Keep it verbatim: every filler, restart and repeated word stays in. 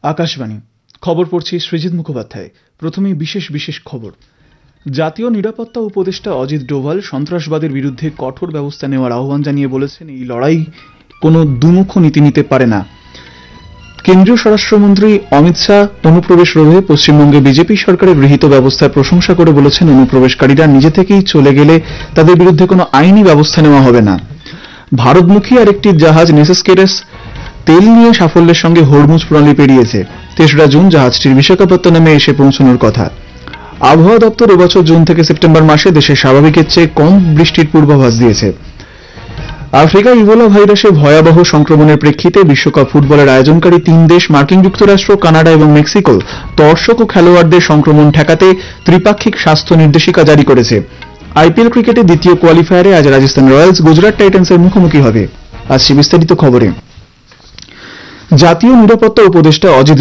আকাশবাণী খবর পড়ছি সৃজিত মুখোপাধ্যায়। প্রথমেই বিশেষ বিশেষ খবর। জাতীয় নিরাপত্তা উপদেষ্টা অজিত ডোভাল সন্ত্রাসবাদের বিরুদ্ধে কঠোর ব্যবস্থা নেওয়ার আহ্বান জানিয়ে বলেছেন, এই লড়াই কোনো দুমুখ নীতি নিতে পারে না। কেন্দ্রীয় স্বরাষ্ট্রমন্ত্রী অমিত শাহ অনুপ্রবেশ রোধে পশ্চিমবঙ্গে বিজেপি সরকারের গৃহীত ব্যবস্থার প্রশংসা করে বলেছেন, অনুপ্রবেশকারীরা নিজে থেকেই চলে গেলে তাদের বিরুদ্ধে কোনো আইনি ব্যবস্থা নেওয়া হবে না। ভারতমুখী আরেকটি জাহাজ নেসেসকেরাস তেল নিয়ে সাফল্যের সঙ্গে হরমুজ প্রণালী পেরিয়েছে। তেসরা জুন জাহাজটির বিশাখাপত্তনমে এসে পৌঁছানোর কথা। আবহাওয়া দপ্তর এবছর জুন থেকে সেপ্টেম্বর মাসে দেশে স্বাভাবিকের চেয়ে কম বৃষ্টির পূর্বাভাস দিয়েছে। আফ্রিকায় ইবোলা ভাইরাসের ভয়াবহ সংক্রমণের প্রেক্ষিতে বিশ্বকাপ ফুটবলের আয়োজনকারী তিন দেশ মার্কিন যুক্তরাষ্ট্র, কানাডা এবং মেক্সিকো দর্শক ও খেলোয়াড়দের সংক্রমণ ঠেকাতে ত্রিপাক্ষিক স্বাস্থ্য নির্দেশিকা জারি করেছে। আইপিএল ক্রিকেটে দ্বিতীয় কোয়ালিফায়ারে আজ রাজস্থান রয়্যালস গুজরাট টাইটান্সের মুখোমুখি হবে। আসছে বিস্তারিত খবরে। জাতীয় নিরাপত্তা উপদেষ্টা অজিত